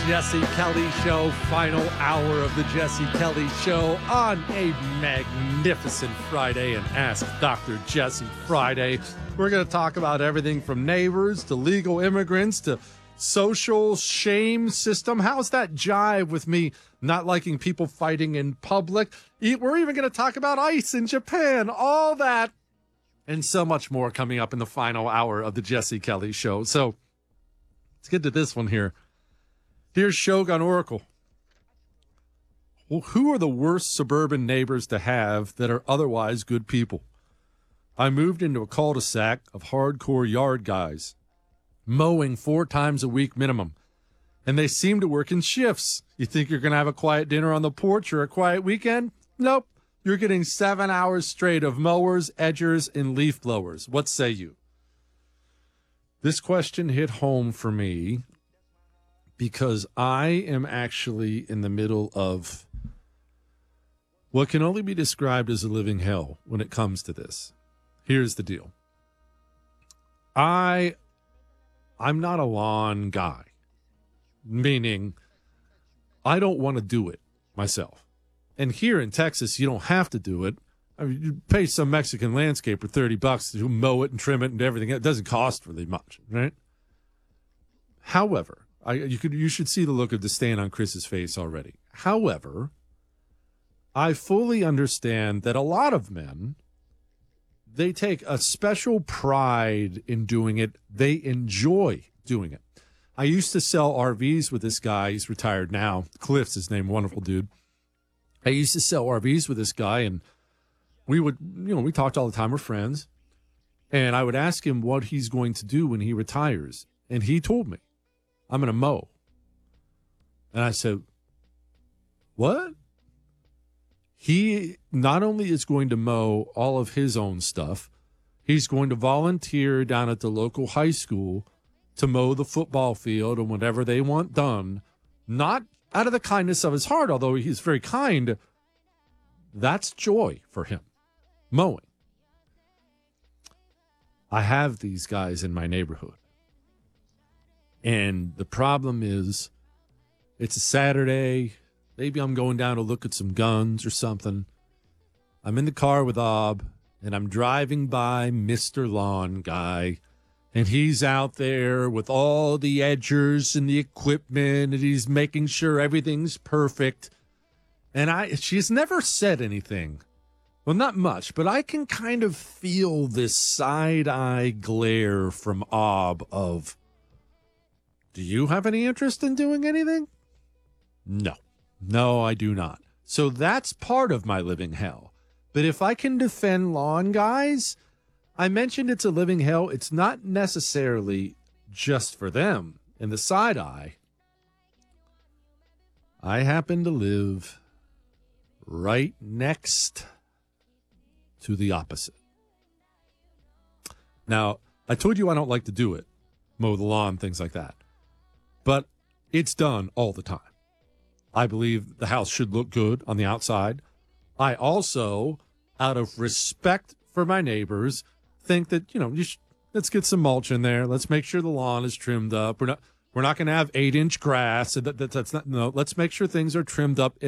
Jesse Kelly Show, final hour of the Jesse Kelly Show on a magnificent Friday and Ask Dr. Jesse Friday. We're going to talk about everything from neighbors to legal immigrants to social shame system. How's that jive with me not liking people fighting in public? We're even going to talk about ICE in Japan, all that and so much more coming up in the final hour of the Jesse Kelly Show. So let's get to this one here. Here's Shogun Oracle. Well, who are the worst suburban neighbors to have that are otherwise good people? I moved into a cul-de-sac of hardcore yard guys, mowing 4 times a week minimum, and they seem to work in shifts. You think you're going to have a quiet dinner on the porch or a quiet weekend? Nope. You're getting 7 hours straight of mowers, edgers, and leaf blowers. What say you? This question hit home for me because I am actually in the middle of what can only be described as a living hell when it comes to this. Here's the deal. I'm not a lawn guy, meaning I don't want to do it myself. And here in Texas, you don't have to do it. I mean, you pay some Mexican landscaper $30 to mow it and trim it and everything. It doesn't cost really much, right? However, you should see the look of disdain on Chris's face already. However, I fully understand that a lot of men, they take a special pride in doing it. They enjoy doing it. I used to sell RVs with this guy. He's retired now. Cliff's his name, wonderful dude. I used to sell RVs with this guy, and we would, we talked all the time. We're friends. And I would ask him what he's going to do when he retires. And he told me, I'm going to mow. And I said, what? He not only is going to mow all of his own stuff, he's going to volunteer down at the local high school to mow the football field and whatever they want done, not out of the kindness of his heart, although he's very kind. That's joy for him, mowing. I have these guys in my neighborhood. And the problem is, it's a Saturday. Maybe I'm going down to look at some guns or something. I'm in the car with Ob, and I'm driving by Mr. Lawn Guy, and he's out there with all the edgers and the equipment, and he's making sure everything's perfect. And she's never said anything. Well, not much, but I can kind of feel this side-eye glare from Ob of, do you have any interest in doing anything? No, I do not. So that's part of my living hell. But if I can defend lawn guys, I mentioned it's a living hell. It's not necessarily just for them in the side eye. I happen to live right next to the opposite. Now, I told you I don't like to do it, mow the lawn, things like that. But it's done all the time. I believe the house should look good on the outside. I also, out of respect for my neighbors, think that, let's get some mulch in there. Let's make sure the lawn is trimmed up. We're not going to have 8-inch grass. That's not, no, let's make sure things are trimmed up